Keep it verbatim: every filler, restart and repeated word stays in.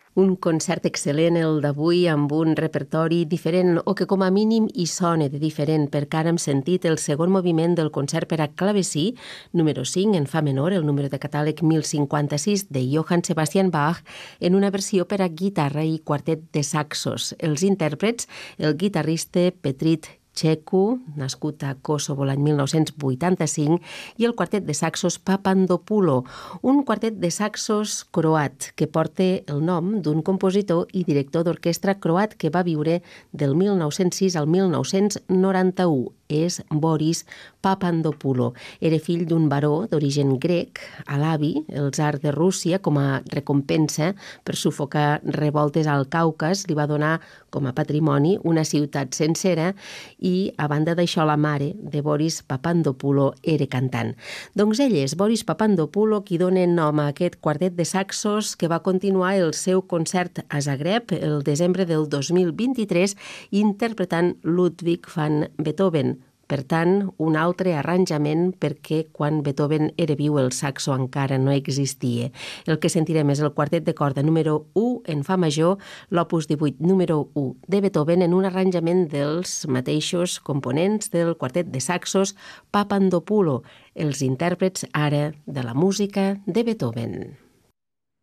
Un concert excel·lent el d'avui amb un repertori diferent o que com a mínim hi sona de diferent perquè ara hem sentit el segon moviment del concert per a clavecí número cinc en fa menor, el número de catàleg mil cinquanta-sis de Johann Sebastian Bach en una versió per a guitarra i quartet de saxos. Els intèrprets, el guitarrista Petrit Txeku, nascut a Kosovo l'any mil nou-cents vuitanta-cinc, i el quartet de saxos Papandopulo, un quartet de saxos croat que porta el nom d'un compositor i director d'orquestra croat que va viure del mil nou-cents sis al mil nou-cents noranta-u. És Boris Papandopulo. Era fill d'un baró d'origen grec. A l'avi, el tsar de Rússia, com a recompensa per sufocar revoltes al Caucas, li va donar com a patrimoni una ciutat sencera i, a banda d'això, la mare de Boris Papandopulo era cantant. Doncs ell és Boris Papandopulo qui dona nom a aquest quartet de saxos que va continuar el seu concert a Zagreb el desembre del dos mil vint-i-tres interpretant Ludwig van Beethoven. Per tant, un altre arranjament perquè quan Beethoven era viu el saxo encara no existia. El que sentirem és el quartet de corda número u en fa major, l'opus divuit número u de Beethoven en un arranjament dels mateixos components del quartet de saxos Papandopulo, els intèrprets ara de la música de Beethoven.